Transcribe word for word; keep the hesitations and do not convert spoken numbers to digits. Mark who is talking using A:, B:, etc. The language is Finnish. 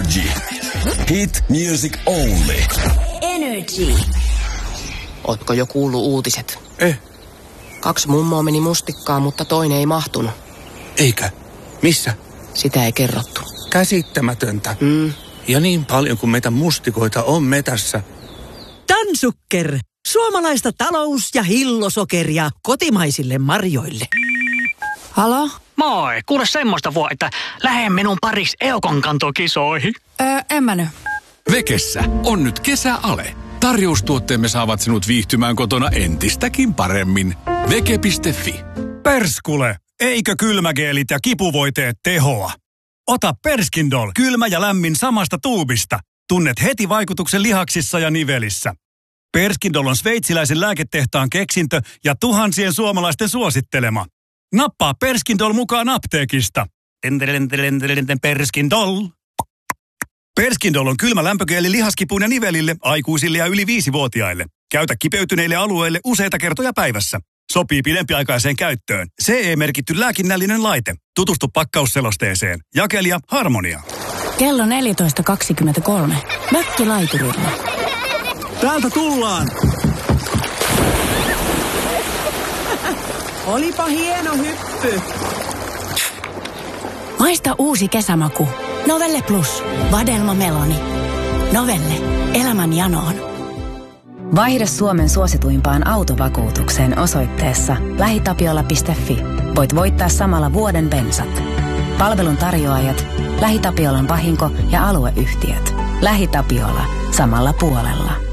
A: Energy. Hit music only.
B: Energy.
C: Ootko jo kuullut uutiset?
D: Eh.
C: Kaksi mummoa meni mustikkaan, mutta toinen ei mahtunut.
D: Eikä? Missä?
C: Sitä ei kerrottu.
D: Käsittämätöntä.
C: Mm.
D: Ja niin paljon kuin meitä mustikoita on metässä.
E: Tansukker. Suomalaista talous- ja hillosokeria kotimaisille marjoille.
F: Halo?
G: Moi, kuule semmoista voi, että lähden minun paris Eukon kantokisoihin.
F: Öö, en mä nyt.
H: Vekessä on nyt kesäale. Tarjoustuotteemme saavat sinut viihtymään kotona entistäkin paremmin. Veke piste fi.
I: Perskule, eikö kylmägeelit ja kipuvoiteet tehoa? Ota Perskindol, kylmä ja lämmin samasta tuubista. Tunnet heti vaikutuksen lihaksissa ja nivelissä. Perskindol on sveitsiläisen lääketehtaan keksintö ja tuhansien suomalaisten suosittelema. Nappaa Perskindol mukaan apteekista. Perskindol. Perskindol on kylmä lämpögeeli lihaskipuun ja nivelille, aikuisille ja yli viisivuotiaille. Käytä kipeytyneille alueille useita kertoja päivässä. Sopii pidempiaikaiseen käyttöön. C E-merkitty lääkinnällinen laite. Tutustu pakkausselosteeseen. Jakelija Harmonia.
F: Kello neljätoista kaksikymmentäkolme. Mökkilaiturilla.
I: Täältä tullaan!
E: Olipa hieno hyppy.
F: Maista uusi kesämaku. Novelle Plus. Vadelma Meloni. Novelle. Elämän janoon.
J: Vaihda Suomen suosituimpaan autovakuutukseen osoitteessa lähitapiola piste fi. Voit voittaa samalla vuoden bensat. Palvelun tarjoajat, LähiTapiolan vahinko- ja alueyhtiöt. LähiTapiola. Samalla puolella.